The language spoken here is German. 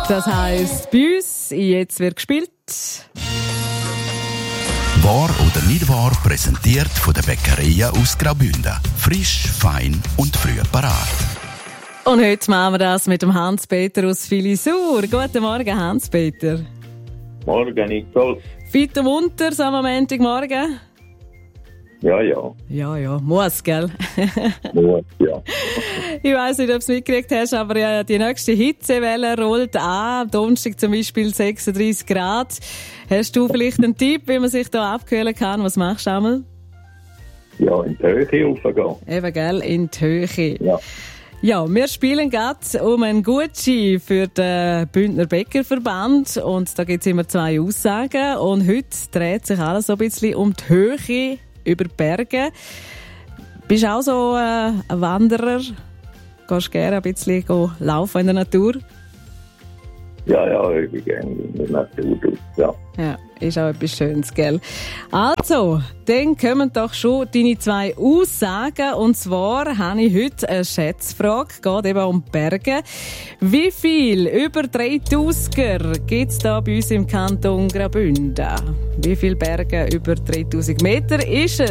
Das heisst, bei uns, jetzt wird gespielt. Wahr oder nicht wahr, präsentiert von der Bäckereien aus Graubünden. Frisch, fein und früh parat. Und heute machen wir das mit dem Hans-Peter aus Filisur. Guten Morgen, Hans-Peter. Morgen, Nicole. Fit und munter, so am Montagmorgen? Ja, ja. Ja, muss, gell? Muss, ja. Ich weiss nicht, ob du es mitgekriegt hast, aber ja, die nächste Hitzewelle rollt an. Am Donnerstag zum Beispiel 36 Grad. Hast du vielleicht einen Tipp, wie man sich da abkühlen kann? Was machst du einmal? Ja, in die Höhe raufgehen. Eben, gell? In die Höhe. Ja. Ja, wir spielen gerade um einen Gutschein für den Bündner Bäckerverband und da gibt es immer 2 Aussagen und heute dreht sich alles so ein bisschen um die Höhe über die Berge. Bist du auch so ein Wanderer? Gehst du gerne ein bisschen laufen in der Natur? Ja, ich bin gerne in der Natur raus, ja. Ja, ist auch etwas Schönes, gell? Also, dann kommen doch schon deine 2 Aussagen. Und zwar habe ich heute eine Schätzfrage, geht eben um Berge. Wie viel über 3000er gibt es da bei uns im Kanton Graubünden? Wie viele Berge über 3000 Meter ist es?